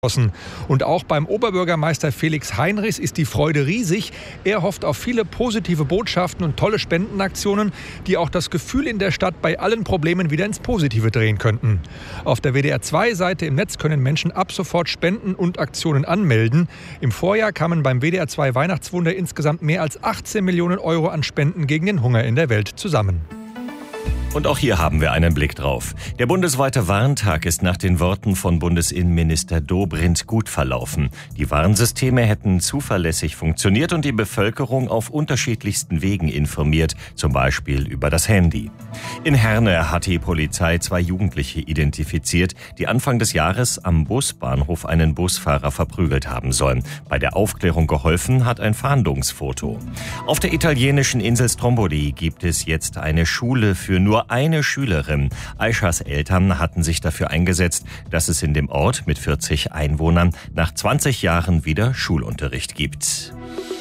Und auch beim Oberbürgermeister Felix Heinrichs ist die Freude riesig. Er hofft auf viele positive Botschaften und tolle Spendenaktionen, die auch das Gefühl in der Stadt bei allen Problemen wieder ins Positive drehen könnten. Auf der WDR2-Seite im Netz können Menschen ab sofort Spenden und Aktionen anmelden. Im Vorjahr kamen beim WDR2 Weihnachtswunder insgesamt mehr als 18 Millionen Euro an Spenden gegen den Hunger in der Welt zusammen. Und auch hier haben wir einen Blick drauf. Der bundesweite Warntag ist nach den Worten von Bundesinnenminister Dobrindt gut verlaufen. Die Warnsysteme hätten zuverlässig funktioniert und die Bevölkerung auf unterschiedlichsten Wegen informiert, zum Beispiel über das Handy. In Herne hat die Polizei 2 Jugendliche identifiziert, die Anfang des Jahres am Busbahnhof einen Busfahrer verprügelt haben sollen. Bei der Aufklärung geholfen hat ein Fahndungsfoto. Auf der italienischen Insel Stromboli gibt es jetzt eine Schule für nur eine Schülerin. Aishas Eltern hatten sich dafür eingesetzt, dass es in dem Ort mit 40 Einwohnern nach 20 Jahren wieder Schulunterricht gibt.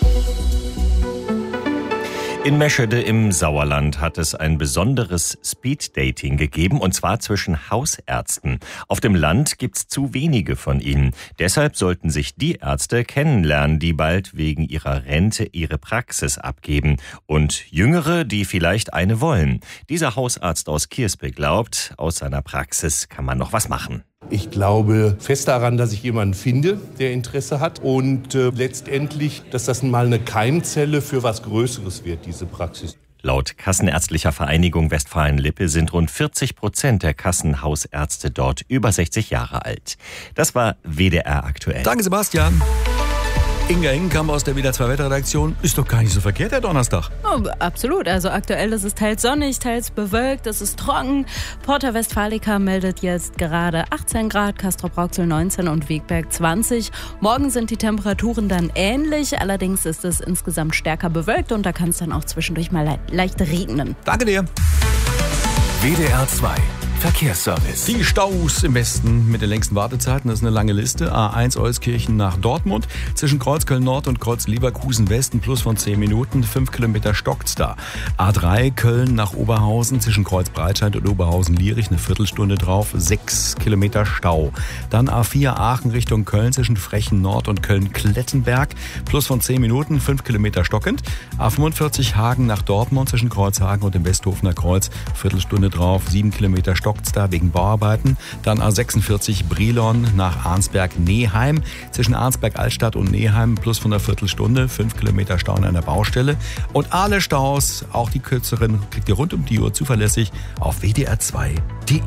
In Meschede im Sauerland hat es ein besonderes Speeddating gegeben, und zwar zwischen Hausärzten. Auf dem Land gibt's zu wenige von ihnen. Deshalb sollten sich die Ärzte kennenlernen, die bald wegen ihrer Rente ihre Praxis abgeben. Und Jüngere, die vielleicht eine wollen. Dieser Hausarzt aus Kierspe glaubt, aus seiner Praxis kann man noch was machen. Ich glaube fest daran, dass ich jemanden finde, der Interesse hat und letztendlich, dass das mal eine Keimzelle für was Größeres wird, diese Praxis. Laut Kassenärztlicher Vereinigung Westfalen-Lippe sind rund 40% der Kassenhausärzte dort über 60 Jahre alt. Das war WDR aktuell. Danke, Sebastian. Inga Ingenkamp aus der WDR 2 Wetterredaktion. Ist doch gar nicht so verkehrt, der Donnerstag. Oh, absolut. Also aktuell ist es teils sonnig, teils bewölkt, es ist trocken. Porta Westfalica meldet jetzt gerade 18 Grad, Castrop-Rauxel 19 und Wegberg 20. Morgen sind die Temperaturen dann ähnlich, allerdings ist es insgesamt stärker bewölkt und da kann es dann auch zwischendurch mal leicht regnen. Danke dir. WDR 2 Verkehrsservice. Die Staus im Westen mit den längsten Wartezeiten, das ist eine lange Liste. A1 Euskirchen nach Dortmund, zwischen Kreuz Köln-Nord und Kreuz Leverkusen-Westen, plus von 10 Minuten, 5 Kilometer stockt's da. A3 Köln nach Oberhausen, zwischen Kreuz Breitscheid und Oberhausen-Lierich, eine Viertelstunde drauf, 6 Kilometer Stau. Dann A4 Aachen Richtung Köln, zwischen Frechen-Nord und Köln-Klettenberg, plus von 10 Minuten, 5 Kilometer stockend. A45 Hagen nach Dortmund, zwischen Kreuzhagen und dem Westhofener Kreuz, Viertelstunde drauf, 7 Kilometer stockt da wegen Bauarbeiten. Dann A46 Brilon nach Arnsberg-Neheim. Zwischen Arnsberg-Altstadt und Neheim plus von einer Viertelstunde. 5 Kilometer Stau an einer Baustelle. Und alle Staus, auch die kürzeren, kriegt ihr rund um die Uhr zuverlässig auf wdr2.de.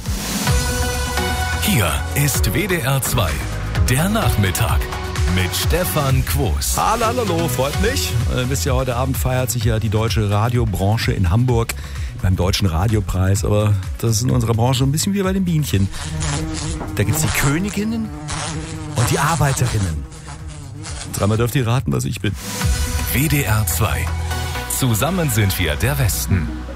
Hier ist WDR 2, der Nachmittag mit Stefan Quos. Hallo, freut mich. Wisst ihr, heute Abend feiert sich ja die deutsche Radiobranche in Hamburg beim Deutschen Radiopreis, aber das ist in unserer Branche ein bisschen wie bei den Bienchen. Da gibt's die Königinnen und die Arbeiterinnen. Dreimal dürft ihr raten, was ich bin. WDR 2. Zusammen sind wir der Westen.